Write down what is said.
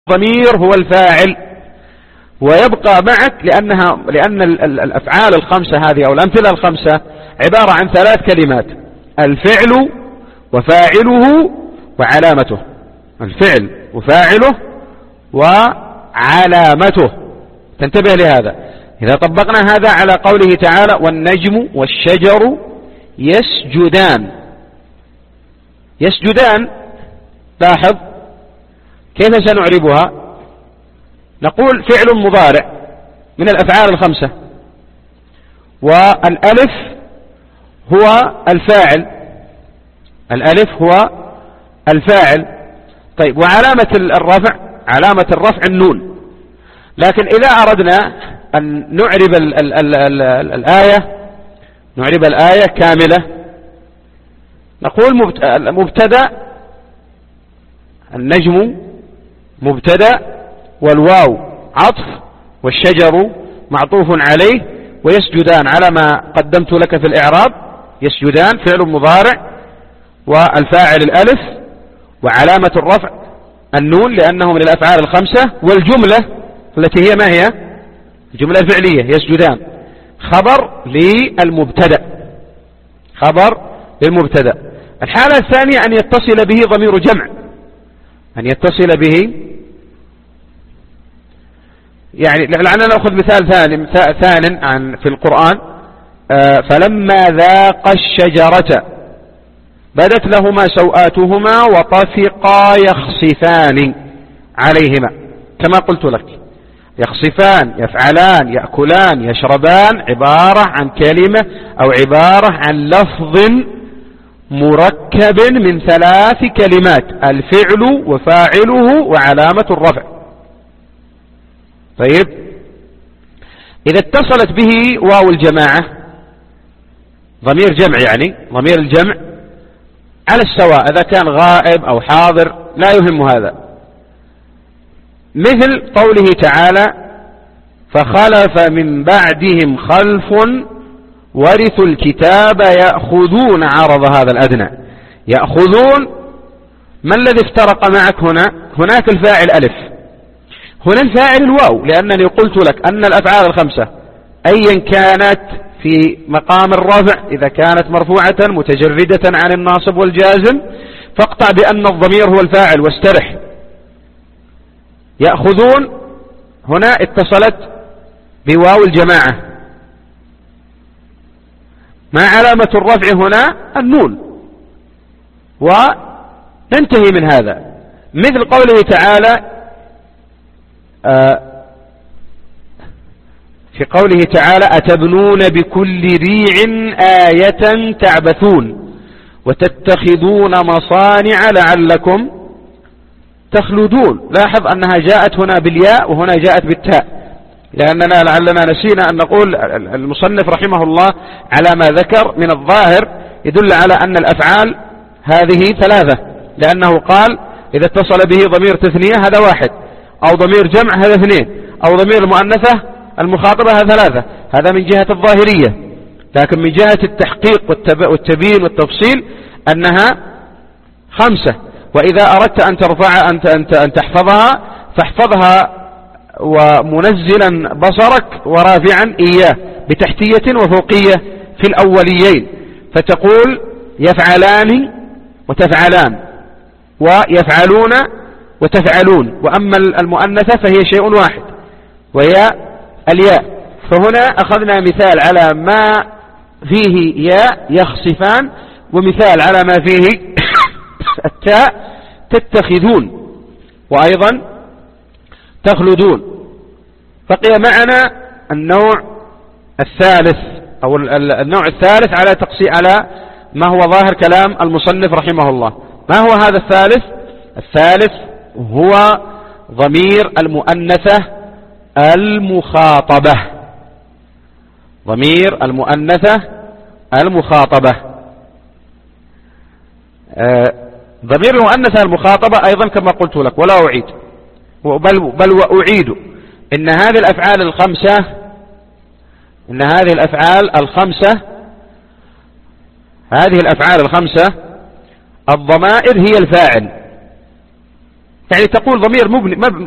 الضمير هو الفاعل ويبقى معك لأن الأفعال الخمسة هذه أو الأمثلة الخمسة عبارة عن 3 كلمات: الفعل وفاعله وعلامته. الفعل وفاعله وعلامته. تنتبه لهذا. إذا طبقنا هذا على قوله تعالى: والنجم والشجر يسجدان. يسجدان، لاحظ كيف سنعربها؟ نقول فعل مضارع من الأفعال الخمسة، والألف هو الفاعل. الألف هو الفاعل. طيب، وعلامة الرفع، علامة الرفع النون. لكن إذا أردنا أن نعرب الآية كاملة، نقول مبتدأ، النجم مبتدأ، والواو عطف، والشجر معطوف عليه، ويسجدان على ما قدمت لك في الإعراب. يسجدان فعل مضارع، والفاعل الألف، وعلامة الرفع النون لأنه من الأفعال الخمسة، والجملة التي هي ما هي؟ الجملة الفعلية يسجدان خبر للمبتدأ. خبر للمبتدأ. الحالة الثانية أن يتصل به ضمير جمع، أن يتصل به، يعني لعلنا نأخذ مثال ثان في القرآن: فلما ذاق الشجرة بدت لهما سوآتهما وطفقا يخصفان عليهما. كما قلت لك، يخصفان، يفعلان، يأكلان، يشربان عبارة عن كلمة أو عبارة عن لفظ مركب من 3 كلمات: الفعل وفاعله وعلامة الرفع. طيب، إذا اتصلت به واو الجماعة، ضمير جمع، يعني ضمير الجمع على السواء، إذا كان غائب أو حاضر لا يهم هذا. مثل قوله تعالى: فخلف من بعدهم خلف ورثوا الكتاب يأخذون عرض هذا الأدنى. يأخذون، ما الذي افترق معك هنا؟ هناك الفاعل ألف، هنا الفاعل الواو، لأنني قلت لك أن الأفعال الخمسة أيا كانت في مقام الرفع، إذا كانت مرفوعة متجردة عن الناصب والجازم فاقطع بأن الضمير هو الفاعل واسترح. يأخذون هنا اتصلت بواو الجماعة، ما علامة الرفع هنا؟ النون، وننتهي من هذا. مثل قوله تعالى في قوله تعالى: أتبنون بكل ريع آية تعبثون وتتخذون مصانع لعلكم تخلدون. لاحظ أنها جاءت هنا بالياء وهنا جاءت بالتاء، لأننا لعلنا نسينا أن نقول المصنف رحمه الله على ما ذكر من الظاهر يدل على أن الأفعال هذه 3، لأنه قال إذا اتصل به ضمير تثنية هذا 1، أو ضمير جمع هذا 2، أو ضمير المؤنثة المخاطبة هذا 3. هذا من جهة الظاهرية، لكن من جهة التحقيق والتبيين والتفصيل أنها 5. وإذا أردت أن ترفع أن تحفظها فاحفظها ومنزلا بصرك ورافعا إياه بتحتية وفوقية في الأوليين، فتقول يفعلان وتفعلان، ويفعلون وتفعلون. وأما المؤنثة فهي شيء واحد وهي الياء. فهنا أخذنا مثال على ما فيه ياء يخصفان، ومثال على ما فيه التاء تتخذون، وأيضا تخلدون. بقي معنا النوع الثالث أو النوع الثالث على ما هو ظاهر كلام المصنف رحمه الله. ما هو هذا الثالث؟ الثالث هو ضمير المؤنثة المخاطبة. ضمير المؤنثة المخاطبة. ضمير المؤنثة المخاطبة أيضا كما قلت لك ولا أعيد بل وأعيد إن هذه الأفعال الخمسة الضمائر هي الفاعل. يعني تقول ضمير